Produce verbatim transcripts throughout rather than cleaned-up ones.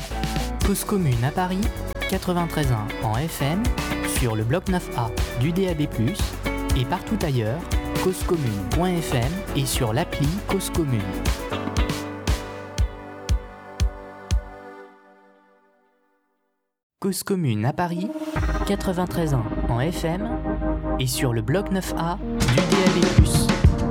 Cause commune à Paris, quatre-vingt-treize virgule un en F M, sur le bloc neuf A du D A B plus, et partout ailleurs, causecommune point f m et sur l'appli Cause Commune. Cause commune à Paris, quatre-vingt-treize virgule un en F M et sur le bloc neuf A du D A B plus.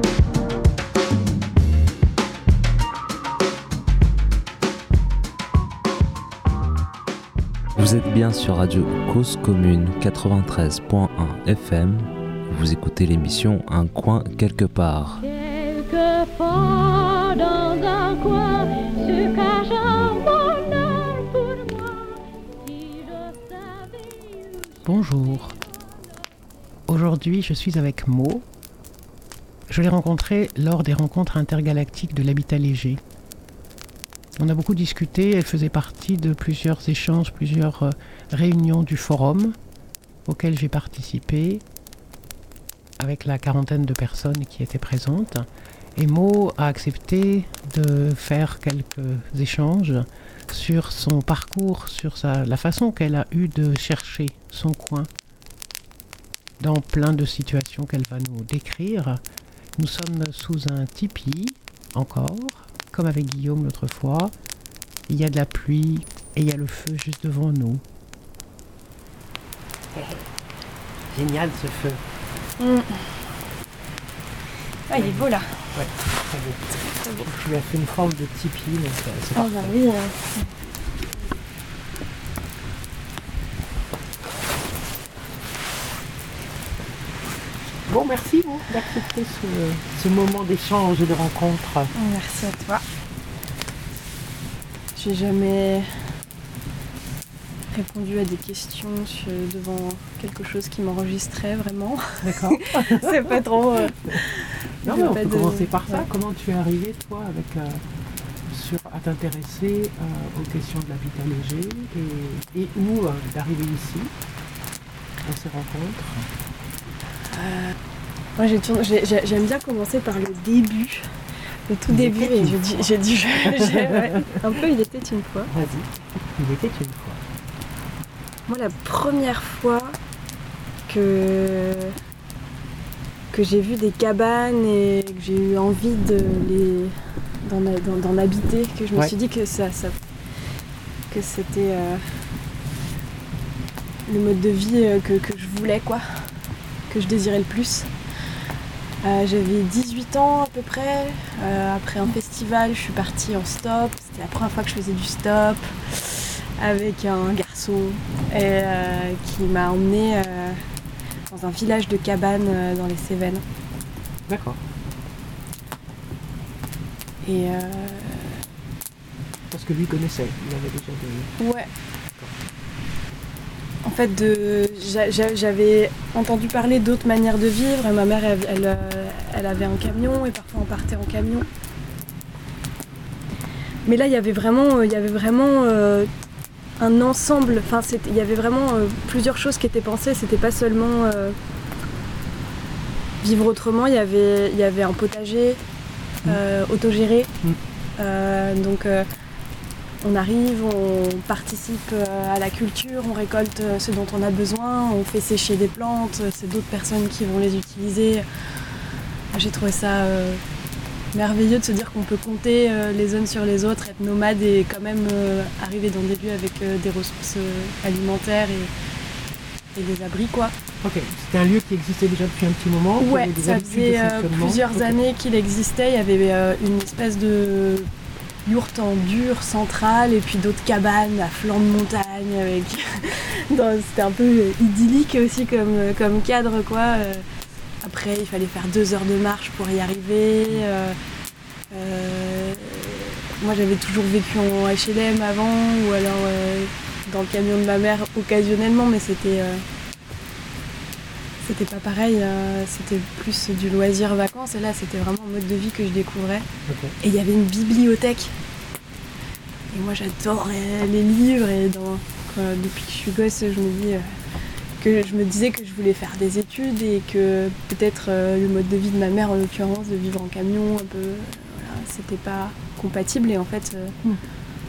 Vous êtes bien sur Radio Cause Commune quatre-vingt-treize virgule un F M. Vous écoutez l'émission Un coin quelque part. Quelquefois dans un coin se cache un bonheur pour moi. Si je savais... Bonjour. Aujourd'hui, je suis avec Mo. Je l'ai rencontrée lors des rencontres intergalactiques de l'Habitat Léger. On a beaucoup discuté, elle faisait partie de plusieurs échanges, plusieurs euh, réunions du forum auxquelles j'ai participé avec la quarantaine de personnes qui étaient présentes. Et Mo a accepté de faire quelques échanges sur son parcours, sur sa, la façon qu'elle a eue de chercher son coin dans plein de situations qu'elle va nous décrire. Nous sommes sous un tipi, encore, comme avec Guillaume l'autre fois. Il y a de la pluie et il y a le feu juste devant nous. Génial ce feu. Mmh. Ah, il est beau là. Ouais, très beau. Très beau. Je lui ai fait une forme de tipi, donc c'est Oh parfait. bah oui. Hein. Bon, merci bon, d'accepter ce, ce moment d'échange et de rencontre. Merci à toi. J'ai jamais répondu à des questions sur- devant quelque chose qui m'enregistrait vraiment. D'accord. C'est pas trop. euh, Non, j'ai mais on pas peut de- commencer par ça. ouais. Comment tu es arrivé, toi, avec, euh, sur, à t'intéresser euh, aux questions de l'habitat léger et, et où euh, d'arriver ici, à ces rencontres? Euh, moi, j'ai toujours- j'ai- j'ai- j'aime bien commencer par le début, le tout Il début. était Et une j'ai dit, fois. j'ai dit, je- j'ai- ouais, un peu, il était une fois. Vas-y. Il était une fois. Moi, la première fois que, que j'ai vu des cabanes et que j'ai eu envie de les, d'en, d'en- d'en habiter, que je me Ouais. suis dit que, ça, ça- que c'était euh, le mode de vie euh, que, que je voulais, quoi, que je désirais le plus. Euh, j'avais dix-huit ans à peu près. Euh, après un festival, je suis partie en stop. C'était la première fois que je faisais du stop avec un garçon et, euh, qui m'a emmenée euh, dans un village de cabanes euh, dans les Cévennes. D'accord. Et euh, Parce que lui connaissait, il avait déjà des... ouais. En fait, de, j'a- j'a- j'avais entendu parler d'autres manières de vivre. Et ma mère, elle, elle, euh, elle avait un camion et parfois on partait en camion. Mais là, il y avait vraiment, il y avait vraiment euh, un ensemble. Enfin, c'était- il y avait vraiment euh, plusieurs choses qui étaient pensées. C'était pas seulement euh, vivre autrement. Il y avait, il y avait un potager euh, autogéré. Mm. Euh, donc euh, on arrive, on participe euh, à la culture, on récolte euh, ce dont on a besoin, on fait sécher des plantes, c'est d'autres personnes qui vont les utiliser. J'ai trouvé ça euh, merveilleux de se dire qu'on peut compter euh, les unes sur les autres, être nomade et quand même euh, arriver dans des lieux avec euh, des ressources euh, alimentaires et, et des abris, quoi. Ok, c'était un lieu qui existait déjà depuis un petit moment. qui Ouais, avait des ça habitudes de faisait euh, fonctionnement. plusieurs Ok. années qu'il existait. Il y avait euh, une espèce de yourte en dur centrale et puis d'autres cabanes à flanc de montagne. Avec... dans- C'était un peu idyllique aussi comme, comme cadre, quoi. Euh, Après, il fallait faire deux heures de marche pour y arriver. Euh, euh, moi, j'avais toujours vécu en H L M avant ou alors euh, dans le camion de ma mère occasionnellement, mais c'était... euh, C'était pas pareil, euh, c'était plus du loisir vacances et là c'était vraiment un mode de vie que je découvrais. Ok. Et il y avait une bibliothèque. Et moi j'adore les, les livres et dans, quand- depuis que je suis gosse je me dis euh, que je me disais que je voulais faire des études et que peut-être euh, le mode de vie de ma mère en l'occurrence, de vivre en camion un peu, euh, voilà, c'était pas compatible et en fait euh, Mm.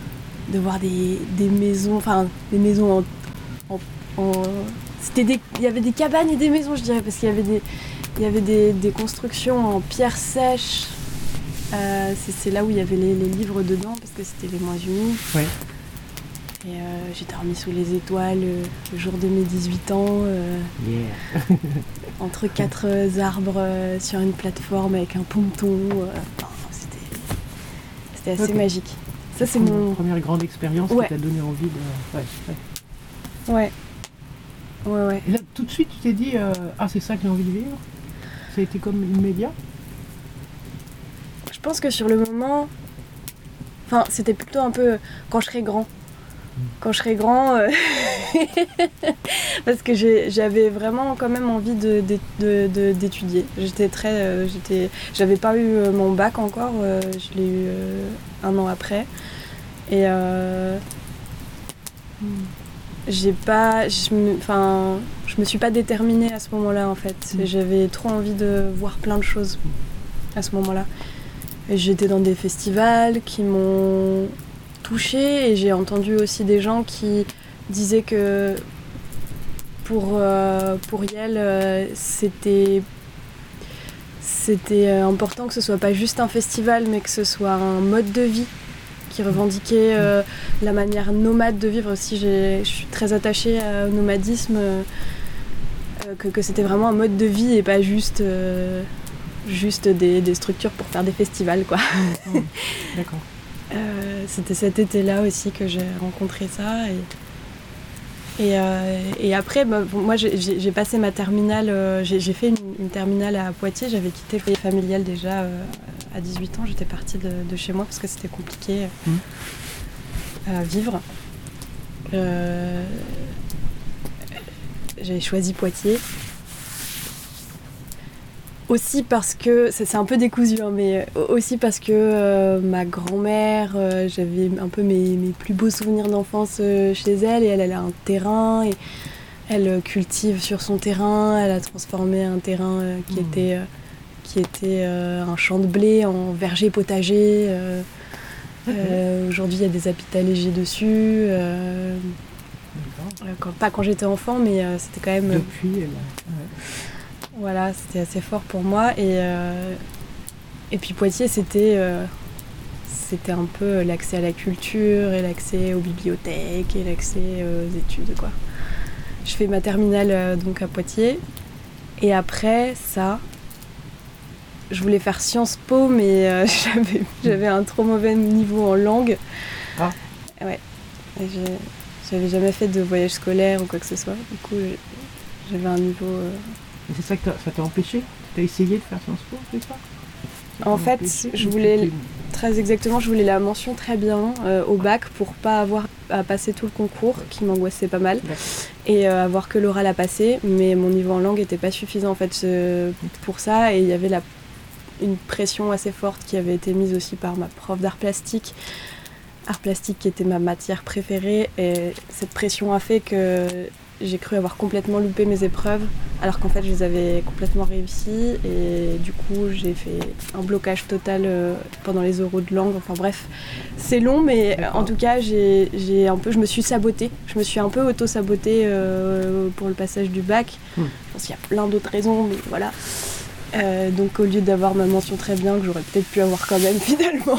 de voir des, des maisons, enfin des maisons en... en, en c'était des, il y avait des cabanes et des maisons, je dirais, parce qu'il y avait des, il y avait des, des constructions en pierre sèche. Euh, c'est, c'est là où il y avait les, les livres dedans, parce que c'était les moins humides. Ouais. Et euh, j'ai dormi sous les étoiles euh, le jour de mes dix-huit ans, euh, Yeah. entre quatre euh, arbres euh, sur une plateforme avec un ponton. Euh, enfin, c'était, c'était assez Ok. magique. Ça, c'est Première- mon... Première grande expérience Ouais. qui t'a donné envie de... Ouais, ouais. Ouais. Ouais, ouais. Et là, tout de suite, tu t'es dit, euh, ah, c'est ça que j'ai envie de vivre. Ça a été comme immédiat. Je pense que sur le moment... Enfin, c'était plutôt un peu quand je serai grand. Quand je serai grand... euh, Parce que j'ai, j'avais vraiment quand même envie de, de, de, de- d'étudier. J'étais très... euh, j'étais, j'avais pas eu euh, mon bac encore. euh, je l'ai eu euh, un an après. Et... Euh, j'ai pas... Je me, enfin, je me suis pas déterminée à ce moment-là, en fait. Mm. J'avais trop envie de voir plein de choses à ce moment-là. Et j'étais dans des festivals qui m'ont touchée et j'ai entendu aussi des gens qui disaient que pour, euh, pour Yale, euh, c'était, c'était euh, important que ce soit pas juste un festival, mais que ce soit un mode de vie qui revendiquait euh, la manière nomade de vivre aussi. J'ai, je suis très attachée à- au nomadisme, euh, euh, que, que c'était vraiment un mode de vie et pas juste... euh, juste des, des structures pour faire des festivals, quoi. Mmh. D'accord. Euh, c'était cet été-là aussi que j'ai rencontré ça. Et, et, euh, et après, bah, bon, moi, j'ai, j'ai- j'ai passé ma terminale, euh, j'ai, j'ai fait une, une terminale à Poitiers. J'avais quitté le foyer familial déjà euh, à dix-huit ans. J'étais partie de, de chez moi parce que c'était compliqué Mmh. à vivre. Euh, j'ai choisi Poitiers. Aussi parce que, c'est c'est un peu décousu, hein, mais aussi parce que euh, ma grand-mère, euh, j'avais un peu mes, mes plus beaux souvenirs d'enfance euh, chez elle, et elle, elle a un terrain, et elle euh, cultive sur son terrain, elle a transformé un terrain euh, qui Mmh. était, euh, qui était euh, un champ de blé en verger potager. euh, Ok. euh, aujourd'hui, il y a des habitats légers dessus. euh, D'accord. euh, quand- pas quand j'étais enfant, mais euh, c'était quand même... euh, Depuis, elle a- ouais. Voilà, c'était assez fort pour moi. Et, euh, et puis Poitiers, c'était, euh, c'était un peu l'accès à la culture et l'accès aux bibliothèques et l'accès euh, aux études, quoi. Je fais ma terminale euh, donc à Poitiers. Et après ça, je voulais faire Sciences Po, mais euh, j'avais, j'avais un trop mauvais niveau en langue. Ah. Ouais. Et j'ai- j'avais jamais fait de voyage scolaire ou quoi que ce soit. Du coup, j'avais un niveau... euh, Et c'est ça que t'as- ça t'a empêché. T'as essayé de faire Sciences Po, c'est ça? Ça En t'a fait, empêché je ou voulais- c'était- Très exactement, je voulais la mention très bien euh, au bac pour pas avoir à passer tout le concours qui m'angoissait pas mal D'accord. et euh, avoir que l'oral à passer, mais mon niveau en langue était pas suffisant en fait euh, pour ça, et il y avait la, une pression assez forte qui avait été mise aussi par ma prof d'art plastique, art plastique qui était ma matière préférée, et cette pression a fait que j'ai cru avoir complètement loupé mes épreuves, alors qu'en fait je les avais complètement réussies, et du coup j'ai fait un blocage total euh, pendant les oraux de langue. Enfin bref, c'est long, mais euh, en tout cas j'ai, j'ai un peu, je me suis sabotée, je me suis un peu auto-sabotée euh, pour le passage du bac. Hmm. Je pense qu'il y a plein d'autres raisons, mais voilà. Euh, donc au lieu d'avoir ma mention très bien, que j'aurais peut-être pu avoir quand même finalement,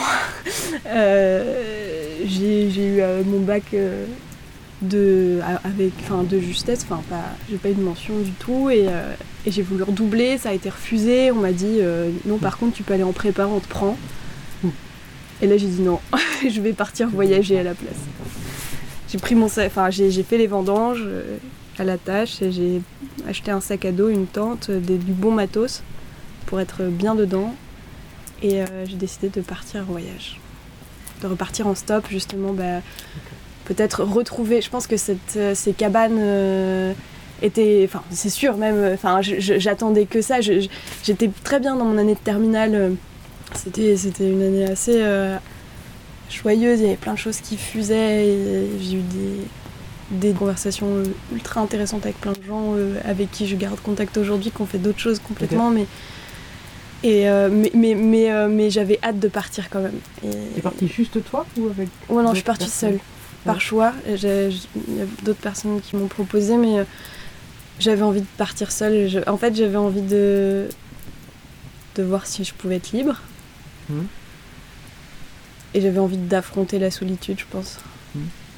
euh, j'ai, j'ai eu euh, mon bac euh, de, avec, enfin, de justesse, enfin pas, j'ai pas eu de mention du tout, et, euh, et j'ai voulu redoubler, ça a été refusé, on m'a dit euh, non, par contre tu peux aller en prépa, on te prend. Et là j'ai dit non, je vais partir voyager à la place. J'ai pris mon sac, enfin j'ai, j'ai fait les vendanges euh, à la tâche, et j'ai acheté un sac à dos, une tente, euh, des, du bon matos pour être bien dedans, et euh, j'ai décidé de partir en voyage, de repartir en stop justement, bah, peut-être retrouver, je pense que cette, euh, ces cabanes euh, étaient, enfin c'est sûr même, enfin je- je- j'attendais que ça, je- je- j'étais très bien dans mon année de terminale, euh, c'était, c'était une année assez euh, joyeuse, il y avait plein de choses qui fusaient, et j'ai eu des, des conversations euh, ultra intéressantes avec plein de gens euh, avec qui je garde contact aujourd'hui, qui ont fait d'autres choses complètement, mais Et euh, mais mais mais, euh, mais j'avais hâte de partir quand même. Et... T'es partie juste toi ou avec Ouais, non, je suis partie seule, par choix. Il y a d'autres personnes qui m'ont proposé, mais euh, j'avais envie de partir seule. Je... En fait, j'avais envie de de voir si je pouvais être libre. Mmh. Et j'avais envie d'affronter la solitude, je pense. Mmh.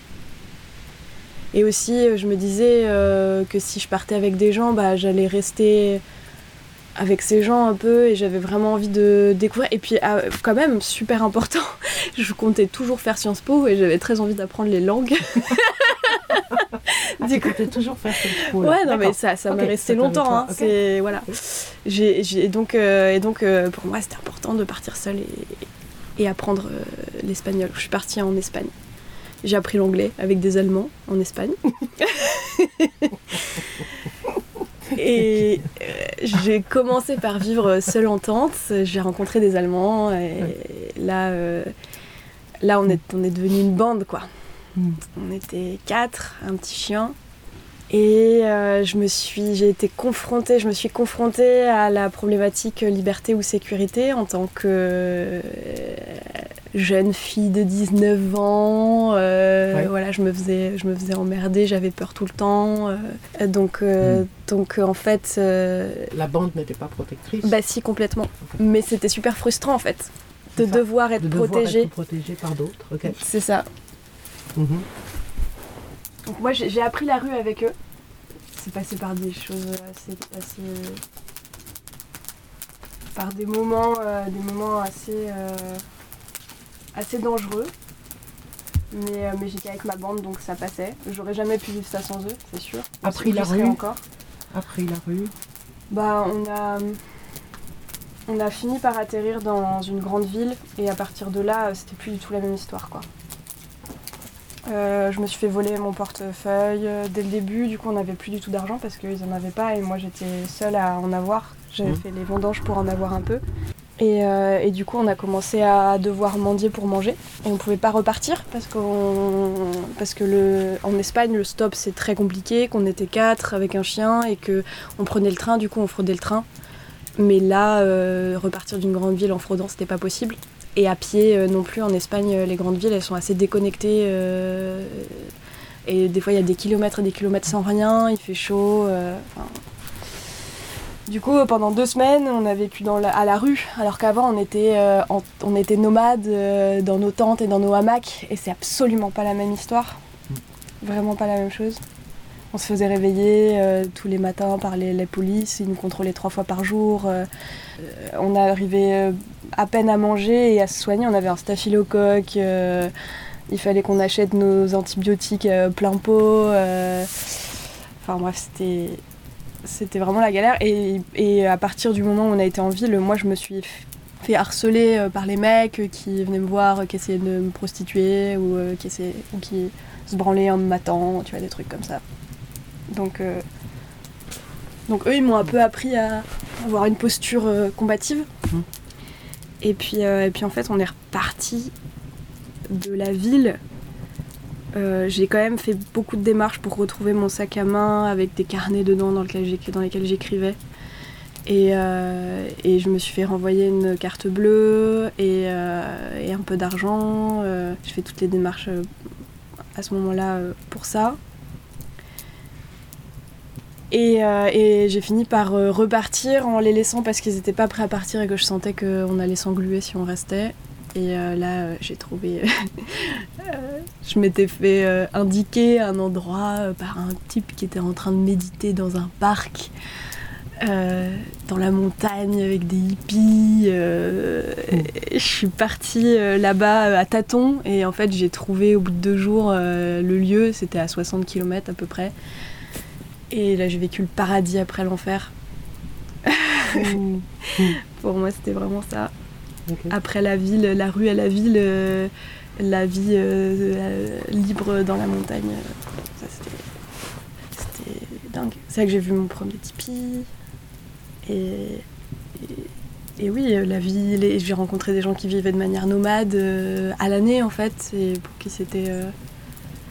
Et aussi, je me disais euh, que si je partais avec des gens, bah, j'allais rester avec ces gens un peu, et j'avais vraiment envie de découvrir. Et puis, euh, quand même, super important, je comptais toujours faire Sciences Po, et j'avais très envie d'apprendre les langues. Ah, du coup, tu toujours faire Sciences Po. Ouais, non, mais ça, ça okay, m'est resté longtemps. Hein, okay. C'est, voilà. Okay. J'ai, j'ai, donc, euh, et donc, euh, pour moi, c'était important de partir seule et, et apprendre euh, l'espagnol. Je suis partie en Espagne. J'ai appris l'anglais avec des Allemands en Espagne. Et euh, j'ai commencé par vivre seule en tente. J'ai rencontré des Allemands et là, euh, là on est, on est devenu une bande, quoi. Mm. On était quatre, un petit chien. Et euh, je me suis, j'ai été confrontée, je me suis confrontée à la problématique liberté ou sécurité en tant que euh, jeune fille de dix-neuf ans. Euh, ouais. Voilà, je me faisais, je me faisais emmerder, j'avais peur tout le temps. Euh, donc, euh, mm. donc en fait, euh, la bande n'était pas protectrice. Bah si, complètement. Okay. Mais c'était super frustrant en fait, de devoir être de protégée. Devoir être protégée par d'autres. Okay. C'est ça. Mm-hmm. Donc moi j'ai, j'ai appris la rue avec eux. C'est passé par des choses assez, assez par des moments, euh, des moments assez, euh, assez dangereux. Mais, euh, mais j'étais avec ma bande, donc ça passait. J'aurais jamais pu vivre ça sans eux, c'est sûr. Après la rue. Encore. Après la rue. Bah on a, on a fini par atterrir dans une grande ville, et à partir de là, c'était plus du tout la même histoire, quoi. Euh, je me suis fait voler mon portefeuille dès le début, du coup on n'avait plus du tout d'argent parce qu'ils n'en avaient pas et moi j'étais seule à en avoir. J'avais mmh. fait les vendanges pour en avoir un peu. Et, euh, et du coup on a commencé à devoir mendier pour manger et on ne pouvait pas repartir parce, qu'on, parce que le, en Espagne le stop c'est très compliqué, qu'on était quatre avec un chien et qu'on prenait le train, du coup on fraudait le train. Mais là, euh, repartir d'une grande ville en fraudant c'était pas possible. Et à pied euh, non plus, en Espagne, les grandes villes, elles sont assez déconnectées. Euh, et des fois, il y a des kilomètres et des kilomètres sans rien, il fait chaud. Euh, du coup, pendant deux semaines, on a vécu dans la, à la rue, alors qu'avant, on était, euh, en, on était nomades euh, dans nos tentes et dans nos hamacs. Et c'est absolument pas la même histoire. Vraiment pas la même chose. On se faisait réveiller euh, tous les matins par les, les polices, ils nous contrôlaient trois fois par jour. Euh, on arrivait euh, à peine à manger et à se soigner, on avait un staphylocoque, euh, il fallait qu'on achète nos antibiotiques euh, plein pot. Euh, enfin bref, c'était, c'était vraiment la galère. Et, et à partir du moment où on a été en ville, moi je me suis fait harceler euh, par les mecs qui venaient me voir, qui essayaient de me prostituer ou, euh, qui, essayaient, ou qui se branlaient en me matant, tu vois, des trucs comme ça. Donc, euh, donc eux, ils m'ont un peu appris à avoir une posture euh, combative. Mmh. Et puis, euh, et puis en fait, on est reparti de la ville. Euh, j'ai quand même fait beaucoup de démarches pour retrouver mon sac à main avec des carnets dedans dans, lequel dans lesquels j'écrivais. Et, euh, et je me suis fait renvoyer une carte bleue et, euh, et un peu d'argent. Euh, j'ai fait toutes les démarches euh, à ce moment-là euh, pour ça. Et, euh, et j'ai fini par euh, repartir en les laissant parce qu'ils n'étaient pas prêts à partir et que je sentais qu'on allait s'engluer si on restait. Et euh, là, euh, j'ai trouvé... euh, je m'étais fait euh, indiquer un endroit euh, par un type qui était en train de méditer dans un parc, euh, dans la montagne avec des hippies. Euh, mmh. Je suis partie euh, là-bas euh, à tâtons et en fait, j'ai trouvé au bout de deux jours euh, le lieu. C'était à soixante kilomètres à peu près. Et là, j'ai vécu le paradis après l'enfer. Mmh. Pour moi, c'était vraiment ça. Okay. Après la ville, la rue à la ville, euh, la vie euh, euh, libre dans la montagne. Euh, ça, c'était, c'était dingue. C'est là que j'ai vu mon premier tipi. Et, et, et oui, la vie, les, j'ai rencontré des gens qui vivaient de manière nomade euh, à l'année, en fait, et pour qui c'était... Euh,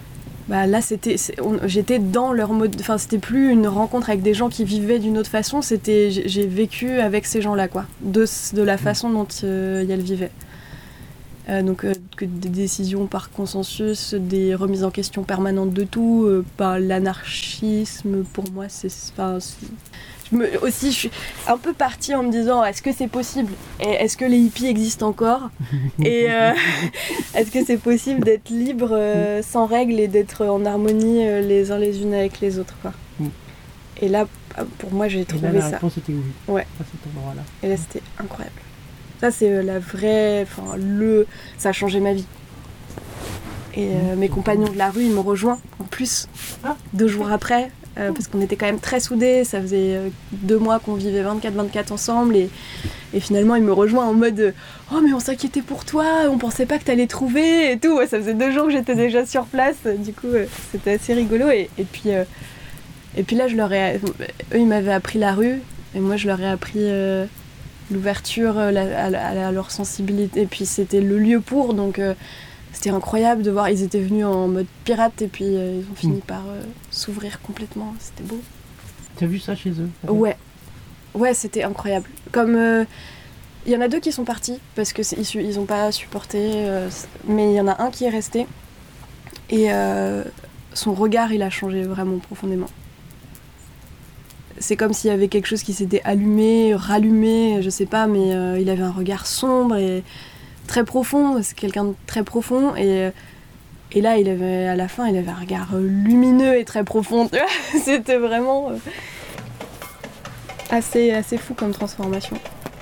Bah là, c'était, c'est, on, j'étais dans leur mode. Enfin, c'était plus une rencontre avec des gens qui vivaient d'une autre façon. C'était, j'ai, j'ai vécu avec ces gens-là, quoi, de, de la façon dont euh, elles vivaient. Euh, donc, euh, que des décisions par consensus, des remises en question permanentes de tout, euh, par l'anarchisme. Pour moi, c'est, enfin, c'est... Je me, aussi, je suis un peu partie en me disant, est-ce que c'est possible ? Et est-ce que les hippies existent encore ? Et euh, est-ce que c'est possible d'être libre euh, sans règles et d'être en harmonie euh, les uns les unes avec les autres, quoi. Mm. Et là, pour moi, j'ai trouvé ça. Et là, la réponse était oui. Ouais. À cet endroit-là. Et là, c'était incroyable. Ça, c'est euh, la vraie... Enfin, le... Ça a changé ma vie. Et euh, mmh. mes compagnons de la rue, ils m'ont rejoint, en plus, ah. deux jours après. Euh, parce qu'on était quand même très soudés, ça faisait euh, deux mois qu'on vivait vingt-quatre vingt-quatre ensemble et, et finalement il me rejoint en mode euh, oh mais on s'inquiétait pour toi, on pensait pas que t'allais trouver et tout, ouais, ça faisait deux jours que j'étais déjà sur place, du coup euh, c'était assez rigolo et, et, puis, euh, et puis là je leur ai, eux ils m'avaient appris la rue et moi je leur ai appris euh, l'ouverture la, à, à, à leur sensibilité et puis c'était le lieu pour donc euh, c'était incroyable de voir, ils étaient venus en mode pirate et puis euh, ils ont fini mmh. par euh, s'ouvrir complètement, c'était beau. T'as vu ça chez eux ? Ouais, ouais c'était incroyable. Comme il euh, y en a deux qui sont partis parce que c'est, ils, ils ont pas supporté, euh, mais il y en a un qui est resté et euh, son regard il a changé vraiment profondément. C'est comme s'il y avait quelque chose qui s'était allumé, rallumé, je sais pas, mais euh, il avait un regard sombre et très profond, c'est quelqu'un de très profond et, et là il avait, à la fin il avait un regard lumineux et très profond, tu vois. C'était vraiment assez, assez fou comme transformation.